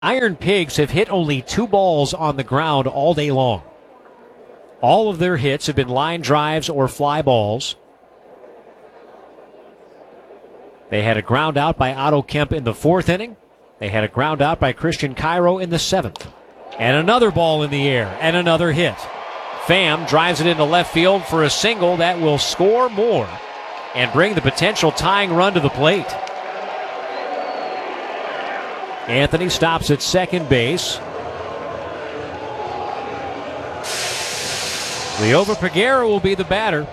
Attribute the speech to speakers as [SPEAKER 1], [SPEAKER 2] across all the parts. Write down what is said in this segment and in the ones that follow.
[SPEAKER 1] Iron Pigs have hit only 2 balls on the ground all day long. All of their hits have been line drives or fly balls. They had a ground out by Otto Kemp in the 4th inning. They had a ground out by Christian Cairo in the 7th. And another ball in the air and another hit. Pham drives it into left field for a single that will score more and bring the potential tying run to the plate. Anthony stops at second base. Liover Peguero will be the batter.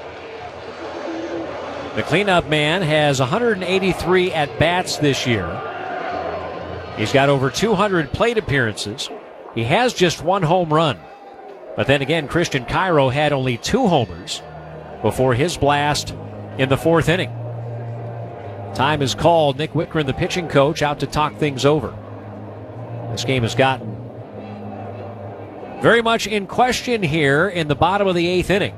[SPEAKER 1] The cleanup man has 183 at-bats this year. He's got over 200 plate appearances. He has just 1 home run. But then again, Christian Cairo had only 2 homers before his blast in the 4th inning. Time is called. Nick Whitgren, the pitching coach, out to talk things over. This game has gotten very much in question here in the bottom of the 8th inning.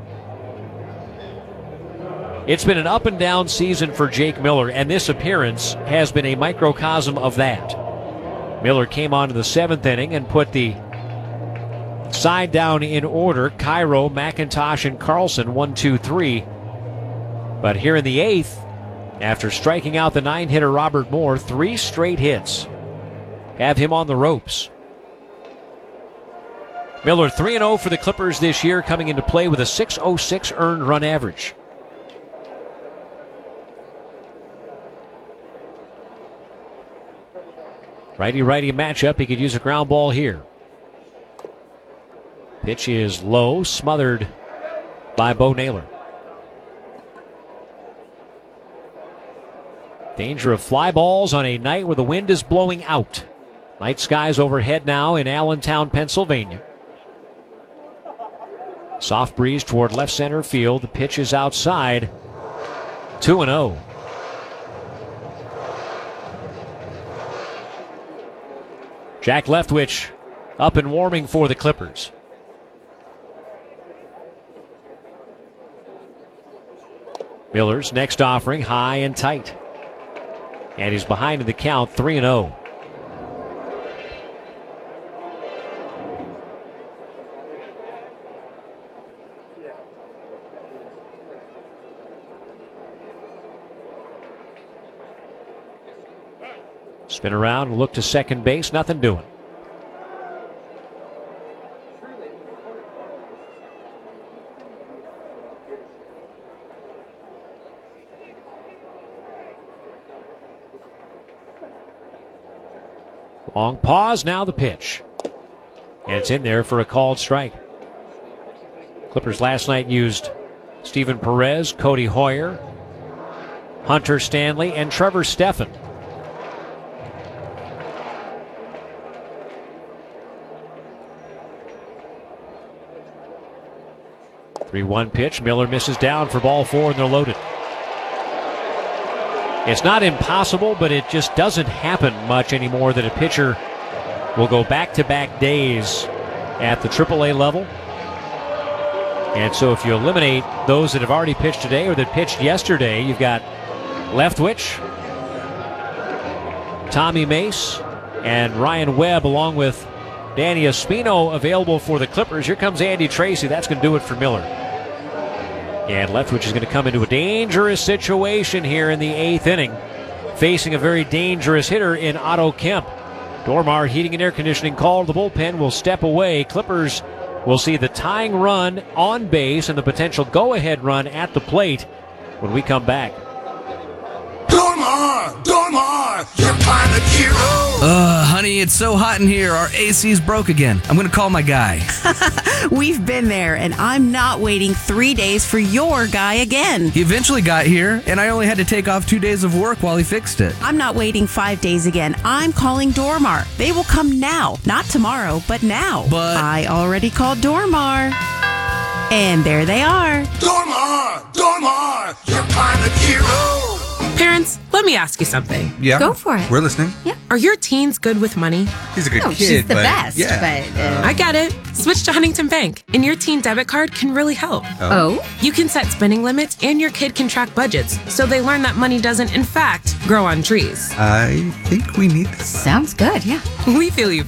[SPEAKER 1] It's been an up and down season for Jake Miller, and this appearance has been a microcosm of that. Miller came on in the 7th inning and put the side down in order. Cairo, McIntosh, and Carlson, 1, 2, 3. But here in the 8th, after striking out the 9-hitter Robert Moore, 3 straight hits have him on the ropes. Miller 3-0 for the Clippers this year, coming into play with a .606 earned run average. Righty-righty matchup. He could use a ground ball here. Pitch is low, smothered by Bo Naylor. Danger of fly balls on a night where the wind is blowing out. Night skies overhead now in Allentown, Pennsylvania. Soft breeze toward left center field. The pitch is outside. 2-0. Jack Leftwich up and warming for the Clippers. Miller's next offering, high and tight. And he's behind in the count, 3-0. Spin around and look to second base, nothing doing. Long pause, now the pitch. And it's in there for a called strike. Clippers last night used Steven Perez, Cody Hoyer, Hunter Stanley, and Trevor Stephan. Three-one pitch. Miller misses down for ball 4, and they're loaded. It's not impossible, but it just doesn't happen much anymore that a pitcher will go back-to-back days at the AAA level. And so if you eliminate those that have already pitched today or that pitched yesterday, you've got Leftwich, Tommy Mace, and Ryan Webb, along with Danny Espino available for the Clippers. Here comes Andy Tracy. That's going to do it for Miller. And Leftwich is going to come into a dangerous situation here in the 8th inning, facing a very dangerous hitter in Otto Kemp. Dormar, heating and air conditioning call. The bullpen will step away. Clippers will see the tying run on base and the potential go-ahead run at the plate when we come back.
[SPEAKER 2] Dormar, your pilot hero.
[SPEAKER 3] Honey, it's so hot in here. Our AC's broke again. I'm going to call my guy.
[SPEAKER 4] We've been there, and I'm not waiting 3 days for your guy again.
[SPEAKER 3] He eventually got here, and I only had to take off 2 days of work while he fixed it.
[SPEAKER 4] I'm not waiting 5 days again. I'm calling Dormar. They will come now. Not tomorrow, but now.
[SPEAKER 3] But
[SPEAKER 4] I already called Dormar. And there they are.
[SPEAKER 2] Dormar, your pilot hero.
[SPEAKER 5] Parents, let me ask you something.
[SPEAKER 6] Yeah.
[SPEAKER 7] Go for it.
[SPEAKER 6] We're listening.
[SPEAKER 7] Yeah.
[SPEAKER 5] Are your teens good with money?
[SPEAKER 6] He's a good
[SPEAKER 7] No,
[SPEAKER 6] kid.
[SPEAKER 7] she's the
[SPEAKER 6] but
[SPEAKER 7] best.
[SPEAKER 6] Yeah.
[SPEAKER 7] But
[SPEAKER 5] I get it. Switch to Huntington Bank, and your teen debit card can really help.
[SPEAKER 7] oh,
[SPEAKER 5] You can set spending limits, and your kid can track budgets, so they learn that money doesn't, in fact, grow on trees.
[SPEAKER 6] I think we need this.
[SPEAKER 7] sounds good. Yeah.
[SPEAKER 5] We feel you,